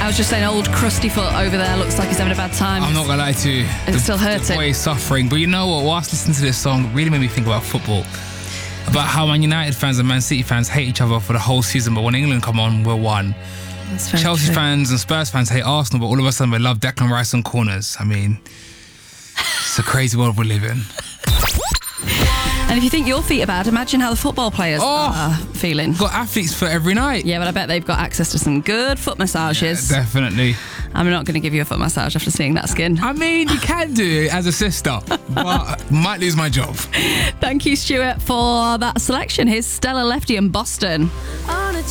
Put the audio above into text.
was just saying, old crusty foot over there looks like he's having a bad time. I'm not going to lie to you. It's still hurting. The boy is suffering. But you know what? Whilst listening to this song, it really made me think about football. About how Man United fans and Man City fans hate each other for the whole season, but when England come on, we're one. That's very Chelsea true. fans and Spurs fans hate Arsenal, but all of a sudden we love Declan Rice on corners. I mean, it's a crazy world we live in. And if you think your feet are bad, imagine how the football players are feeling. Got athlete's foot every night. Yeah, but I bet they've got access to some good foot massages. Yeah, definitely. I'm not going to give you a foot massage after seeing that skin. I mean, you can do it as a sister, but might lose my job. Thank you, Stuart, for that selection. Here's Stella Lefty and Boston.